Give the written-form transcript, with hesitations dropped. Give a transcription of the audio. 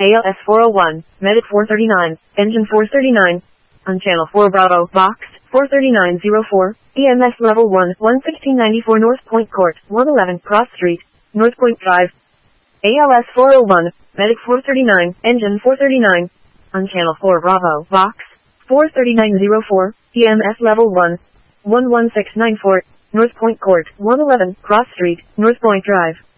ALS 401, Medic 439, Engine 439. On Channel 4 Bravo, Box 43904, EMS Level 1, 11694 North Point Court, 111 Cross Street, North Point Drive. ALS 401, Medic 439, Engine 439. On Channel 4 Bravo, Box 43904, EMS Level 1, 11694, North Point Court, 111 Cross Street, North Point Drive.